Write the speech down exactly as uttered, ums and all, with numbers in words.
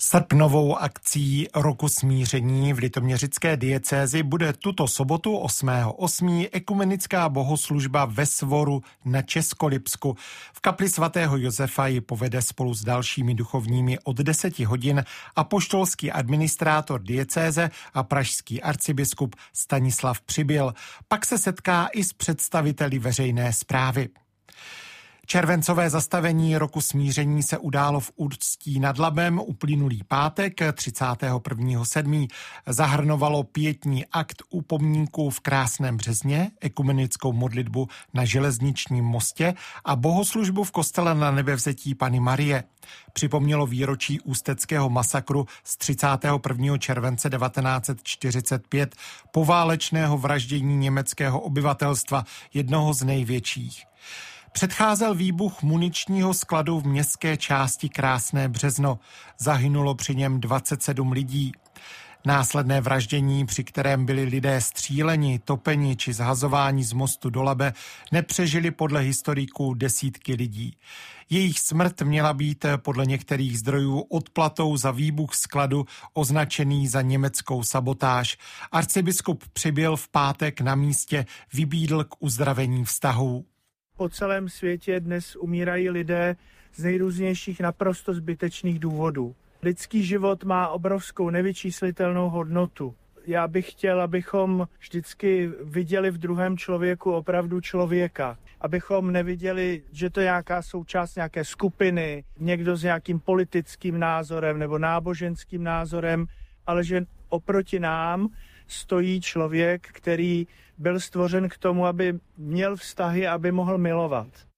Srpnovou akcí Roku smíření v litoměřické diecézi bude tuto sobotu osmého osmého ekumenická bohoslužba ve Svoru na Českolipsku. V kapli svatého Josefa ji povede spolu s dalšími duchovními od deseti hodin apoštolský administrátor diecéze a pražský arcibiskup Stanislav Přibyl. Pak se setká i s představiteli veřejné správy. Červencové zastavení Roku smíření se událo v Ústí nad Labem uplynulý pátek třicátého prvního sedmého Zahrnovalo pietní akt u pomníku v Krásném Březně, ekumenickou modlitbu na železničním mostě a bohoslužbu v kostele Na Nebevzetí Panny Marie. Připomnělo výročí ústeckého masakru z třicátého prvního července devatenáct set čtyřicet pět, poválečného vraždění německého obyvatelstva, jednoho z největších. Předcházel výbuch muničního skladu v městské části Krásné Březno. Zahynulo při něm dvacet sedm lidí. Následné vraždění, při kterém byli lidé stříleni, topeni či zhazováni z mostu do Labe, nepřežili podle historiků desítky lidí. Jejich smrt měla být podle některých zdrojů odplatou za výbuch skladu označený za německou sabotáž. Arcibiskup Přibyl v pátek na místě vybídl k uzdravení vztahů. Po celém světě dnes umírají lidé z nejrůznějších naprosto zbytečných důvodů. Lidský život má obrovskou nevyčíslitelnou hodnotu. Já bych chtěl, abychom vždycky viděli v druhém člověku opravdu člověka. Abychom neviděli, že to je nějaká součást nějaké skupiny, někdo s nějakým politickým názorem nebo náboženským názorem, ale že oproti nám stojí člověk, který byl stvořen k tomu, aby měl vztahy, aby mohl milovat.